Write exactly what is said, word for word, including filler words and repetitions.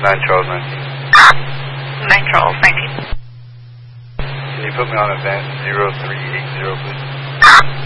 nine Charles nineteen. nine Charles nineteen. Can you put me on advance zero three eight zero, please?